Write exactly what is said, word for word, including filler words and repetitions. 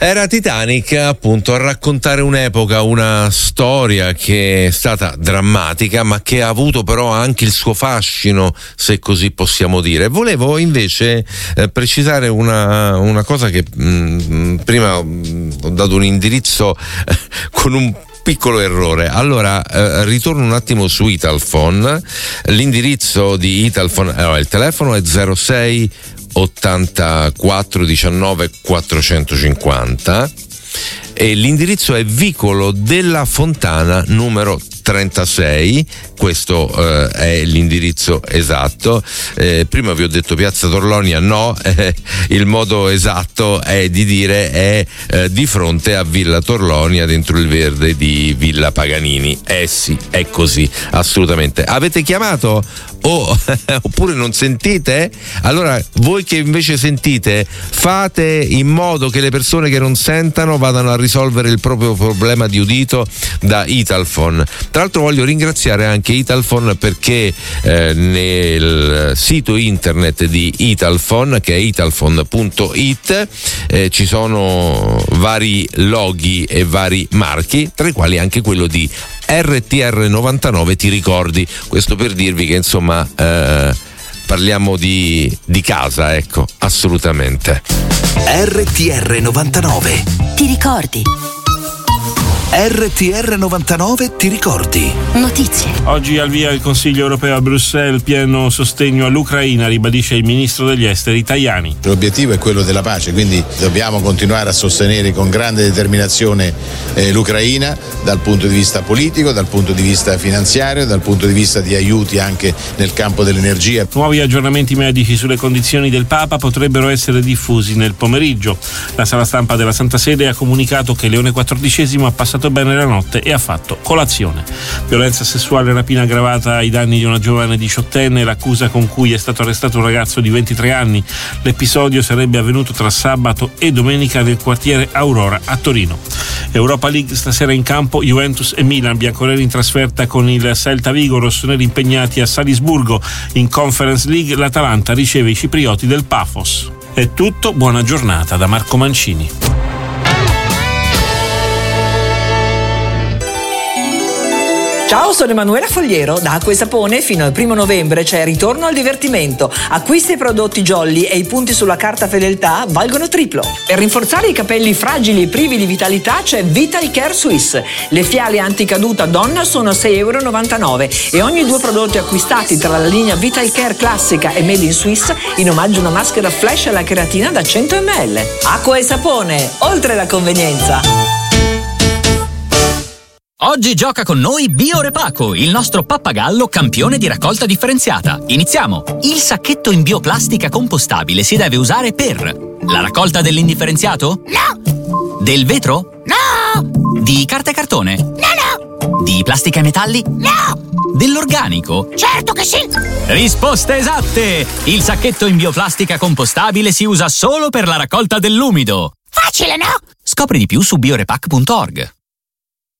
Era Titanic, appunto, a raccontare un'epoca, una storia che è stata drammatica, ma che ha avuto però anche il suo fascino, se così possiamo dire. Volevo invece eh, precisare una, una cosa che mh, prima ho dato un indirizzo eh, con un piccolo errore. Allora eh, ritorno un attimo su Italphone. L'indirizzo di Italphone, allora il telefono è zero sei ottantaquattro diciannove quattrocentocinquanta e l'indirizzo è Vicolo della Fontana numero trentasei. Questo eh, è l'indirizzo esatto. Eh, prima vi ho detto Piazza Torlonia, no, eh, il modo esatto è di dire è eh, di fronte a Villa Torlonia, dentro il verde di Villa Paganini. Eh sì, è così, assolutamente. Avete chiamato o oppure non sentite? Allora voi che invece sentite, fate in modo che le persone che non sentano vadano a risolvere il proprio problema di udito da Italphone. Tra l'altro voglio ringraziare anche Italphone perché eh, nel sito internet di Italphone, che è italphone punto it, eh, ci sono vari loghi e vari marchi, tra i quali anche quello di R T R novantanove, ti ricordi? Questo per dirvi che insomma eh, parliamo di, di casa, ecco, assolutamente. R T R novantanove, ti ricordi? R T R novantanove, ti ricordi? Notizie. Oggi al via il Consiglio europeo a Bruxelles, pieno sostegno all'Ucraina, ribadisce il ministro degli esteri Tajani. L'obiettivo è quello della pace, quindi dobbiamo continuare a sostenere con grande determinazione eh, l'Ucraina dal punto di vista politico, dal punto di vista finanziario, dal punto di vista di aiuti anche nel campo dell'energia. Nuovi aggiornamenti medici sulle condizioni del Papa potrebbero essere diffusi nel pomeriggio. La sala stampa della Santa Sede ha comunicato che Leone quattordicesimo ha passato bene la notte e ha fatto colazione. Violenza sessuale e rapina aggravata ai danni di una giovane diciottenne, l'accusa con cui è stato arrestato un ragazzo di ventitré anni. L'episodio sarebbe avvenuto tra sabato e domenica nel quartiere Aurora a Torino. Europa League, stasera in campo Juventus e Milan, bianconeri in trasferta con il Celta Vigo, rossoneri impegnati a Salisburgo. In Conference League l'Atalanta riceve i ciprioti del Pafos. È tutto, buona giornata da Marco Mancini. Ciao, sono Emanuela Fogliero. Da Acqua e Sapone fino al primo novembre c'è Ritorno al divertimento. Acquista i prodotti Jolly e i punti sulla carta fedeltà valgono triplo. Per rinforzare i capelli fragili e privi di vitalità c'è Vital Care Swiss. Le fiale anticaduta donna sono a sei virgola novantanove euro e ogni due prodotti acquistati tra la linea Vital Care classica e Made in Swiss in omaggio a una maschera flash alla cheratina da cento millilitri. Acqua e Sapone, oltre la convenienza. Oggi gioca con noi Biorepaco, il nostro pappagallo campione di raccolta differenziata. Iniziamo! Il sacchetto in bioplastica compostabile si deve usare per la raccolta dell'indifferenziato? No! Del vetro? No! Di carta e cartone? No, no! Di plastica e metalli? No! Dell'organico? Certo che sì! Risposte esatte! Il sacchetto in bioplastica compostabile si usa solo per la raccolta dell'umido. Facile, no? Scopri di più su biorepac punto org.